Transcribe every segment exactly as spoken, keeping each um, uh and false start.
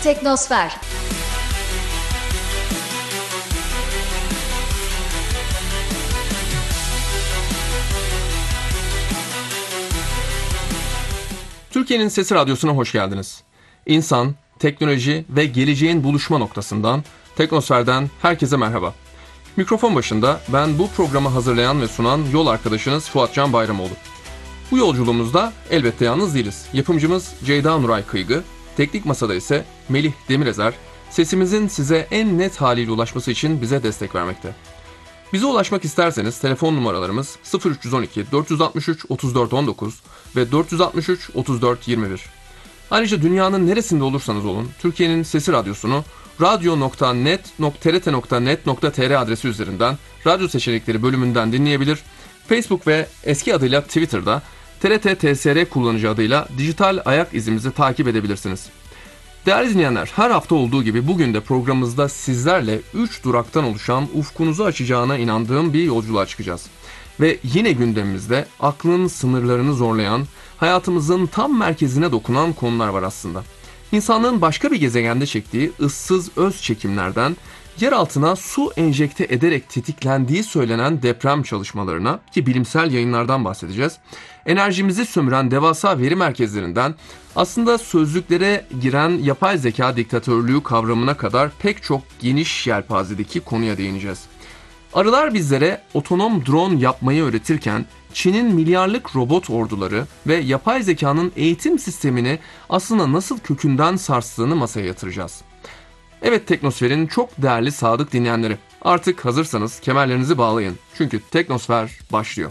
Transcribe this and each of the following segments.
Teknosfer. Türkiye'nin Sesi Radyosu'na hoş geldiniz. İnsan, teknoloji ve geleceğin buluşma noktasından, Teknosfer'den herkese merhaba. Mikrofon başında ben bu programı hazırlayan ve sunan yol arkadaşınız Fuat Can Bayramoğlu. Bu yolculuğumuzda elbette yalnız değiliz. Yapımcımız Ceyda Nuray Kıygı, teknik masada ise Melih Demirezer, sesimizin size en net haliyle ulaşması için bize destek vermekte. Bize ulaşmak isterseniz telefon numaralarımız sıfır üç on iki dört altı üç otuz dört on dokuz ve dört altı üç otuz dört yirmi bir. Ayrıca dünyanın neresinde olursanız olun Türkiye'nin Sesi Radyosu'nu radyo nokta net nokta t r t nokta net nokta t r adresi üzerinden radyo seçenekleri bölümünden dinleyebilir. Facebook ve eski adıyla Twitter'da T R T T S R kullanıcı adıyla dijital ayak izimizi takip edebilirsiniz. Değerli dinleyenler, her hafta olduğu gibi bugün de programımızda sizlerle üç duraktan oluşan ufkunuzu açacağına inandığım bir yolculuğa çıkacağız. Ve yine gündemimizde aklın sınırlarını zorlayan, hayatımızın tam merkezine dokunan konular var aslında. İnsanlığın başka bir gezegende çektiği ıssız öz çekimlerden, yer altına su enjekte ederek tetiklendiği söylenen deprem çalışmalarına, ki bilimsel yayınlardan bahsedeceğiz, enerjimizi sömüren devasa veri merkezlerinden aslında sözlüklere giren yapay zeka diktatörlüğü kavramına kadar pek çok geniş yelpazedeki konuya değineceğiz. Arılar bizlere otonom drone yapmayı öğretirken Çin'in milyarlık robot orduları ve yapay zekanın eğitim sistemini aslında nasıl kökünden sarstığını masaya yatıracağız. Evet, Teknosfer'in çok değerli sadık dinleyenleri, artık hazırsanız kemerlerinizi bağlayın. Çünkü Teknosfer başlıyor.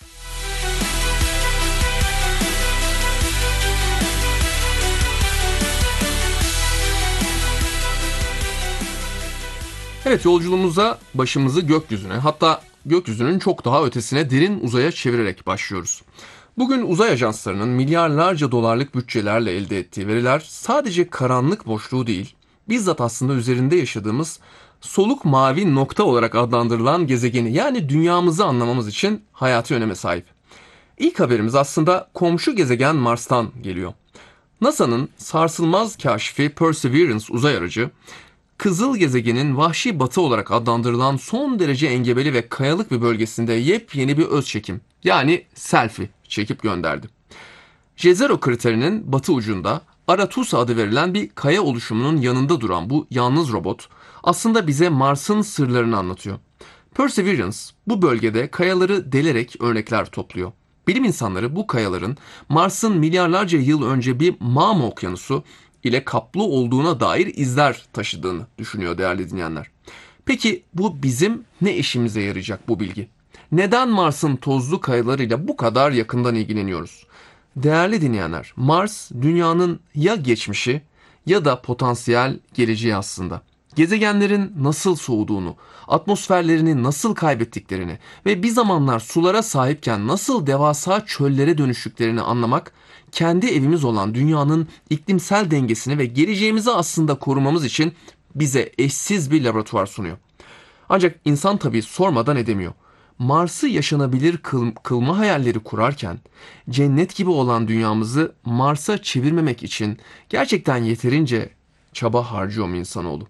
Evet, yolculuğumuza başımızı gökyüzüne, hatta gökyüzünün çok daha ötesine, derin uzaya çevirerek başlıyoruz. Bugün uzay ajanslarının milyarlarca dolarlık bütçelerle elde ettiği veriler sadece karanlık boşluğu değil, bizzat aslında üzerinde yaşadığımız soluk mavi nokta olarak adlandırılan gezegeni, yani dünyamızı anlamamız için hayati öneme sahip. İlk haberimiz aslında komşu gezegen Mars'tan geliyor. NASA'nın sarsılmaz kaşifi Perseverance uzay aracı, Kızıl gezegenin vahşi batı olarak adlandırılan son derece engebeli ve kayalık bir bölgesinde yepyeni bir öz çekim, yani selfie çekip gönderdi. Jezero kriterinin batı ucunda Aratusa adı verilen bir kaya oluşumunun yanında duran bu yalnız robot aslında bize Mars'ın sırlarını anlatıyor. Perseverance bu bölgede kayaları delerek örnekler topluyor. Bilim insanları bu kayaların Mars'ın milyarlarca yıl önce bir mağma okyanusu ile kaplı olduğuna dair izler taşıdığını düşünüyor değerli dinleyenler. Peki bu bizim ne işimize yarayacak bu bilgi? Neden Mars'ın tozlu kayalarıyla bu kadar yakından ilgileniyoruz? Değerli dinleyenler, Mars dünyanın ya geçmişi ya da potansiyel geleceği aslında. Gezegenlerin nasıl soğuduğunu, atmosferlerini nasıl kaybettiklerini ve bir zamanlar sulara sahipken nasıl devasa çöllere dönüştüklerini anlamak, kendi evimiz olan dünyanın iklimsel dengesini ve geleceğimizi aslında korumamız için bize eşsiz bir laboratuvar sunuyor. Ancak insan tabii sormadan edemiyor. Mars'ı yaşanabilir kıl, kılma hayalleri kurarken cennet gibi olan dünyamızı Mars'a çevirmemek için gerçekten yeterince çaba harcıyor mu insanoğlu?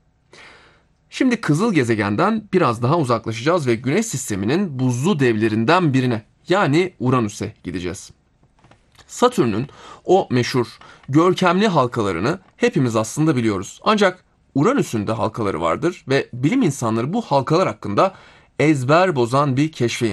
Şimdi kızıl gezegenden biraz daha uzaklaşacağız ve Güneş sisteminin buzlu devlerinden birine, yani Uranüs'e gideceğiz. Satürn'ün o meşhur görkemli halkalarını hepimiz aslında biliyoruz. Ancak Uranüs'ün de halkaları vardır ve bilim insanları bu halkalar hakkında ezber bozan bir keşfe